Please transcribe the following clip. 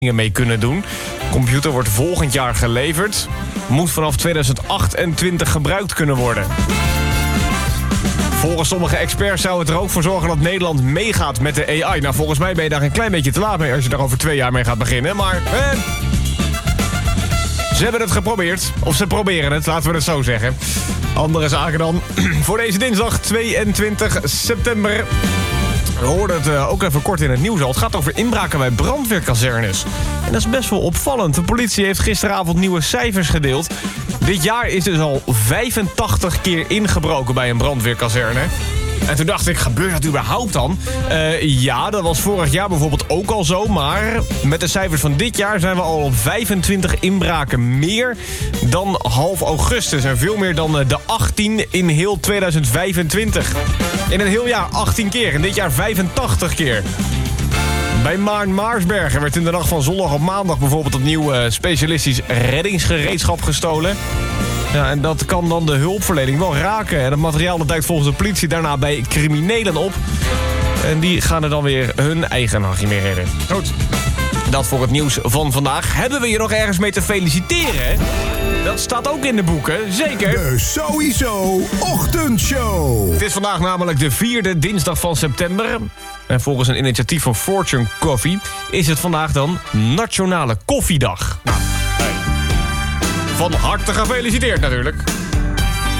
dingen mee kunnen doen. De computer wordt volgend jaar geleverd. Moet vanaf 2028 gebruikt kunnen worden. Volgens sommige experts zou het er ook voor zorgen dat Nederland meegaat met de AI. Nou, volgens mij ben je daar een klein beetje te laat mee als je daar over 2 jaar mee gaat beginnen. Maar ze hebben het geprobeerd. Of ze proberen het, laten we het zo zeggen. Andere zaken dan. Voor deze dinsdag 22 september. We hoorden het ook even kort in het nieuws al. Het gaat over inbraken bij brandweerkazernes. En dat is best wel opvallend. De politie heeft gisteravond nieuwe cijfers gedeeld. Dit jaar is dus al 85 keer ingebroken bij een brandweerkazerne. En toen dacht ik, gebeurt dat überhaupt dan? Ja, dat was vorig jaar bijvoorbeeld ook al zo. Maar met de cijfers van dit jaar zijn we al op 25 inbraken meer dan half augustus. En veel meer dan de 18 in heel 2025. In een heel jaar 18 keer. En dit jaar 85 keer. Bij Maarsbergen werd in de nacht van zondag op maandag bijvoorbeeld opnieuw specialistisch reddingsgereedschap gestolen. Ja, en dat kan dan de hulpverlening wel raken. En het materiaal dat duikt volgens de politie daarna bij criminelen op. En die gaan er dan weer hun eigen hachje mee redden. Goed. Dat voor het nieuws van vandaag. Hebben we je nog ergens mee te feliciteren? Dat staat ook in de boeken, zeker. De Sowieso Ochtendshow. Het is vandaag namelijk de 4e dinsdag van september. En volgens een initiatief van Fortune Coffee is het vandaag dan Nationale Koffiedag. Nou, hey. Van harte gefeliciteerd natuurlijk.